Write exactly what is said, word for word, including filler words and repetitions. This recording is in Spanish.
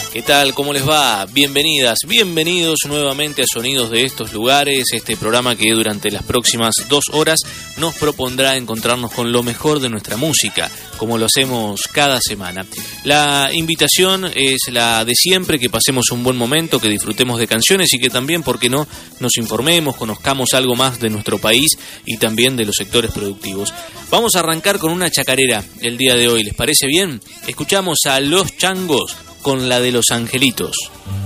¿Qué tal? ¿Cómo les va? Bienvenidas, bienvenidos nuevamente a Sonidos de estos lugares, este programa que durante las próximas dos horas nos propondrá encontrarnos con lo mejor de nuestra música, como lo hacemos cada semana. La invitación es la de siempre, que pasemos un buen momento, que disfrutemos de canciones y que también, ¿por qué no?, nos informemos, conozcamos algo más de nuestro país y también de los sectores productivos. Vamos a arrancar con una chacarera el día de hoy, ¿les parece bien? Escuchamos a Los Changos con la de Los Angelitos.